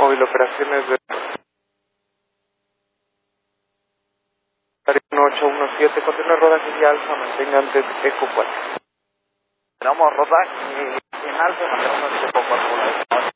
móvil, operaciones de 1817, continúa rodaje y alfa, mantenga antes Eco 4. Tenemos rodaje en alto, mantenemos Eco 4.